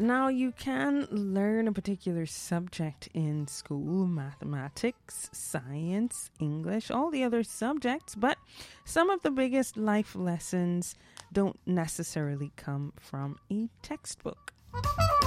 Now, you can learn a particular subject in school, mathematics, science, English, all the other subjects, but some of the biggest life lessons don't necessarily come from a textbook.